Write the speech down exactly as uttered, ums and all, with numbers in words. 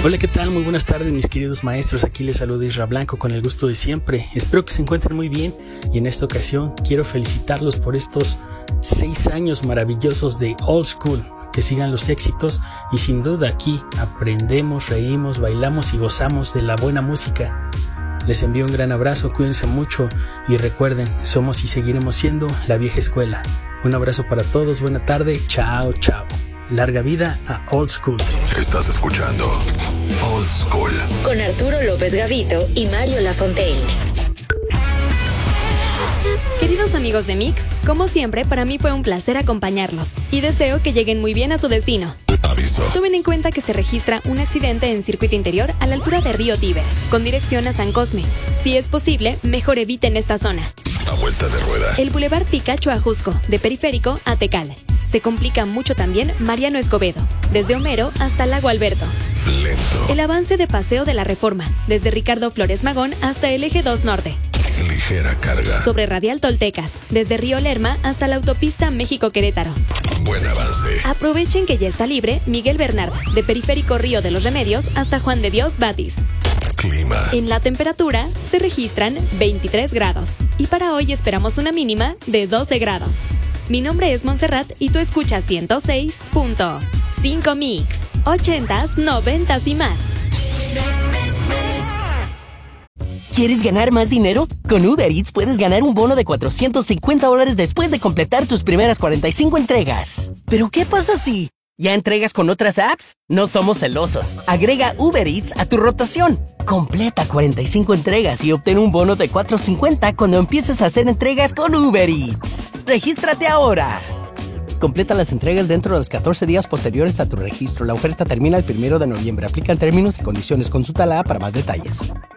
Hola, ¿qué tal? Muy buenas tardes, mis queridos maestros. Aquí les saluda Isra Blanco con el gusto de siempre. Espero que se encuentren muy bien y en esta ocasión quiero felicitarlos por estos seis años maravillosos de Old School. Que sigan los éxitos y sin duda aquí aprendemos, reímos, bailamos y gozamos de la buena música. Les envío un gran abrazo, cuídense mucho y recuerden, somos y seguiremos siendo la vieja escuela. Un abrazo para todos, buena tarde, chao, chao. Larga vida a Old School. Estás escuchando Old School con Arturo López Gavito y Mario Lafontaine. Queridos amigos de Mix, como siempre, para mí fue un placer acompañarlos y deseo que lleguen muy bien a su destino. Aviso. Tomen en cuenta que se registra un accidente en circuito interior a la altura de Río Tíber, con dirección a San Cosme. Si es posible, mejor eviten esta zona. A vuelta de rueda. El Boulevard Picacho a Jusco, de Periférico a Tecal. Se complica mucho también Mariano Escobedo, desde Homero hasta Lago Alberto. Lento. El avance de Paseo de la Reforma, desde Ricardo Flores Magón hasta el Eje dos Norte. Ligera carga. Sobre Radial Toltecas, desde Río Lerma hasta la autopista México-Querétaro. Buen avance. Aprovechen que ya está libre Miguel Bernard, de Periférico Río de los Remedios hasta Juan de Dios Batis. Clima. En la temperatura se registran veintitrés grados y para hoy esperamos una mínima de doce grados. Mi nombre es Montserrat y tú escuchas ciento seis punto cinco Mix, ochentas, noventas y más. ¿Quieres ganar más dinero? Con Uber Eats puedes ganar un bono de cuatrocientos cincuenta dólares después de completar tus primeras cuarenta y cinco entregas. ¿Pero qué pasa si ya entregas con otras apps? No somos celosos. Agrega Uber Eats a tu rotación. Completa cuarenta y cinco entregas y obtén un bono de cuatrocientos cincuenta cuando empieces a hacer entregas con Uber Eats. ¡Regístrate ahora! Completa las entregas dentro de los catorce días posteriores a tu registro. La oferta termina el primero de noviembre. Aplican términos y condiciones. Consulta la app para más detalles.